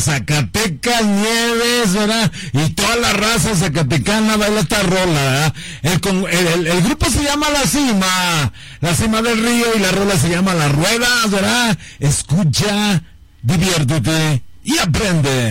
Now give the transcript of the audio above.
Zacatecas Nieves, ¿verdad? Y toda la raza zacatecana baila esta rola, ¿verdad? El grupo se llama La Cima del Río, y la rola se llama Las Ruedas, ¿verdad? Escucha, diviértete y aprende.